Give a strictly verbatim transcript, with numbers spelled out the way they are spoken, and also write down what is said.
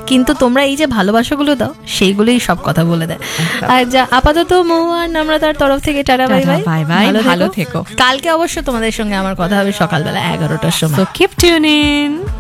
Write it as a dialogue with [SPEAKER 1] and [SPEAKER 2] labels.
[SPEAKER 1] কিন্তু তোমরা এই যে ভালোবাসাগুলো দাও সেইগুলোই সব কথা বলে দেয়। আর যা আপাতত মহুয়ান আমরা তার তরফ থেকে tata bye bye,
[SPEAKER 2] bye bye, ভালো থেকো।
[SPEAKER 1] কালকে অবশ্য তোমাদের সঙ্গে আমার কথা হবে সকালবেলা এগারোটার সময়।
[SPEAKER 2] So keep tuning.